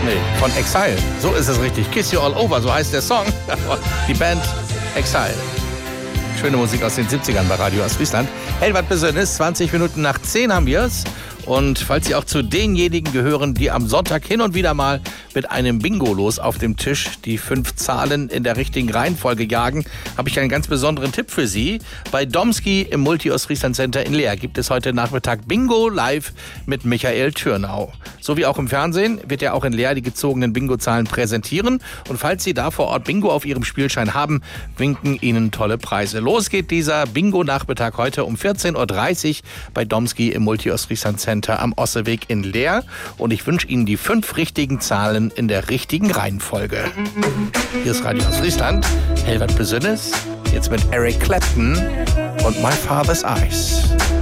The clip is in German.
Nee, von Exile. So ist es richtig. Kiss You All Over, so heißt der Song. Die Band Exile. Schöne Musik aus den 70ern bei Radio Ostfriesland. Hey, was Besonderes, 20 Minuten nach 10 haben wir es. Und falls Sie auch zu denjenigen gehören, die am Sonntag hin und wieder mal mit einem Bingo-Los auf dem Tisch die 5 Zahlen in der richtigen Reihenfolge jagen, habe ich einen ganz besonderen Tipp für Sie. Bei Domski im Multi-Ostfriesland Center in Leer gibt es heute Nachmittag Bingo live mit Michael Türnau. So wie auch im Fernsehen wird er auch in Leer die gezogenen Bingo-Zahlen präsentieren. Und falls Sie da vor Ort Bingo auf Ihrem Spielschein haben, winken Ihnen tolle Preise. Los geht dieser Bingo-Nachmittag heute um 14.30 Uhr bei Domski im Multi-Ostfriesland Center am Osseweg in Leer. Und ich wünsche Ihnen die 5 richtigen Zahlen in der richtigen Reihenfolge. Hier ist Radio Ostfriesland. Helwert Besünnes. Jetzt mit Eric Clapton und My Father's Eyes.